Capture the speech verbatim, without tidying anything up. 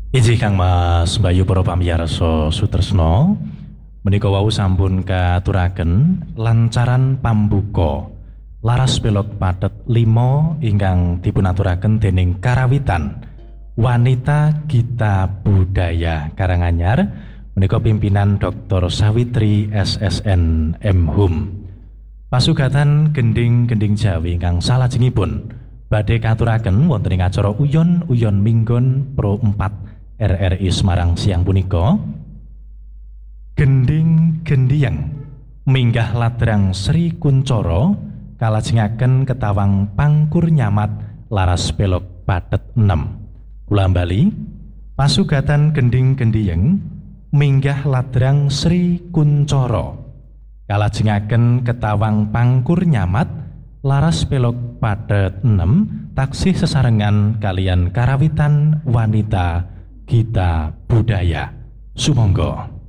Inggih Kang Mas Bayu para pamiyarsa sutresna, menika wau sampun katuraken lancaran pambuka laras belok padet lima ingkang dipunaturaken dening Karawitan Wanita Gita Budaya Karanganyar menika pimpinan Doktor Sawitri S S N M Hum. Pasugatan gending-gending Jawi ingkang salajengipun badhe katuraken wonten ing acara Uyon-uyon Minggon Pro empat R R I Semarang siang punika gending gendiyang minggah ladrang Sri Kuncoro kalajengaken ketawang pangkur nyamat laras belok padet enam. Kula bali pasugatan gending gendiyang minggah ladrang Sri Kuncoro kalajengaken ketawang pangkur nyamat laras belok padet enam taksih sesarengan kalian Karawitan Wanita Gita Budaya. Sumangga.